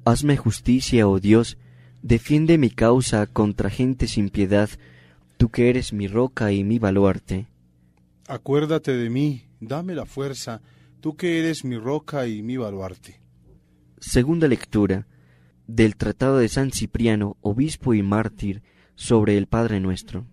Hazme justicia, oh Dios, defiende mi causa contra gente sin piedad, tú que eres mi roca y mi baluarte. Acuérdate de mí, dame la fuerza, tú que eres mi roca y mi baluarte. Segunda lectura del Tratado de San Cipriano, obispo y mártir, sobre el Padre Nuestro.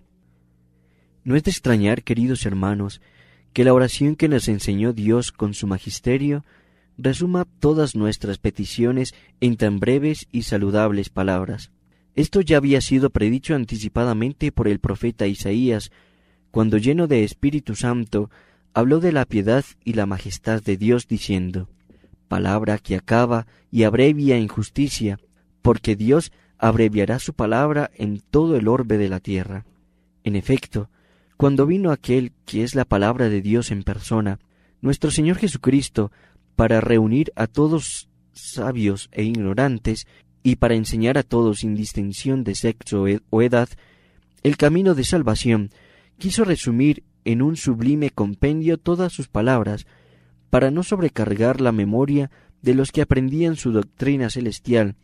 No es de extrañar, queridos hermanos, que la oración que nos enseñó Dios con su magisterio resuma todas nuestras peticiones en tan breves y saludables palabras. Esto ya había sido predicho anticipadamente por el profeta Isaías, cuando lleno de Espíritu Santo habló de la piedad y la majestad de Dios, diciendo: palabra que acaba y abrevia en justicia, porque Dios abreviará su palabra en todo el orbe de la tierra. En efecto, cuando vino aquel que es la palabra de Dios en persona, nuestro Señor Jesucristo, para reunir a todos sabios e ignorantes, y para enseñar a todos sin distinción de sexo o edad, el camino de salvación, quiso resumir en un sublime compendio todas sus palabras, para no sobrecargar la memoria de los que aprendían su doctrina celestial,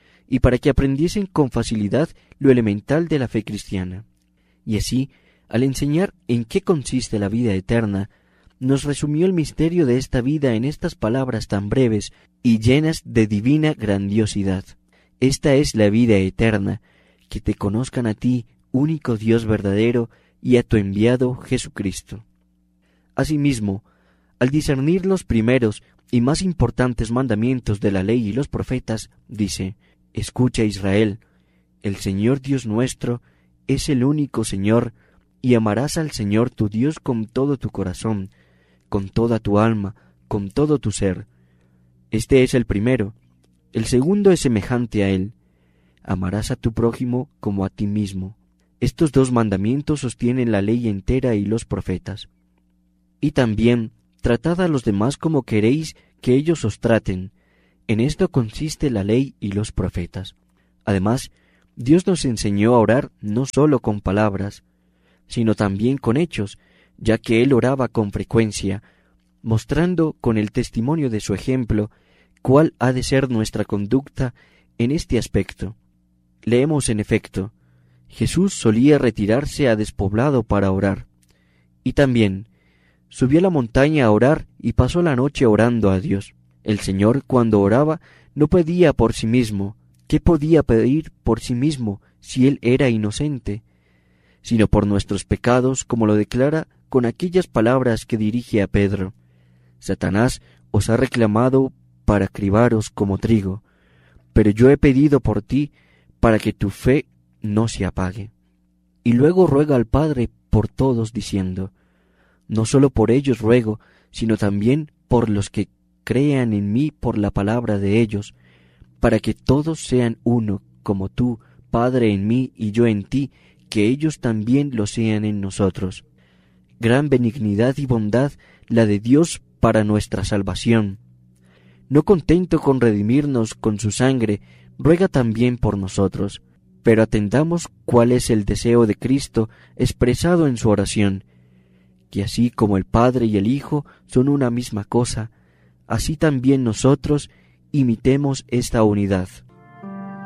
y para que aprendiesen con facilidad lo elemental de la fe cristiana. Y así, al enseñar en qué consiste la vida eterna, nos resumió el misterio de esta vida en estas palabras tan breves y llenas de divina grandiosidad. Esta es la vida eterna, que te conozcan a ti, único Dios verdadero, y a tu enviado Jesucristo. Asimismo, al discernir los primeros y más importantes mandamientos de la ley y los profetas, dice: escucha, Israel, el Señor Dios nuestro es el único Señor, y amarás al Señor tu Dios con todo tu corazón, con toda tu alma, con todo tu ser. Este es el primero. El segundo es semejante a él: amarás a tu prójimo como a ti mismo. Estos dos mandamientos sostienen la ley entera y los profetas. Y también, tratad a los demás como queréis que ellos os traten. En esto consiste la ley y los profetas. Además, Dios nos enseñó a orar no sólo con palabras, sino también con hechos, ya que Él oraba con frecuencia, mostrando con el testimonio de su ejemplo cuál ha de ser nuestra conducta en este aspecto. Leemos en efecto: Jesús solía retirarse a despoblado para orar, y también subió a la montaña a orar y pasó la noche orando a Dios. El Señor, cuando oraba, no pedía por sí mismo. ¿Qué podía pedir por sí mismo si Él era inocente? Sino por nuestros pecados, como lo declara con aquellas palabras que dirige a Pedro: Satanás os ha reclamado para cribaros como trigo, pero yo he pedido por ti para que tu fe no se apague. Y luego ruega al Padre por todos, diciendo: no sólo por ellos ruego, sino también por los que crean en mí por la palabra de ellos, para que todos sean uno, como tú, Padre, en mí y yo en ti, que ellos también lo sean en nosotros. Gran benignidad y bondad la de Dios para nuestra salvación. No contento con redimirnos con su sangre, ruega también por nosotros. Pero atendamos cuál es el deseo de Cristo expresado en su oración: que así como el Padre y el Hijo son una misma cosa, así también nosotros imitemos esta unidad.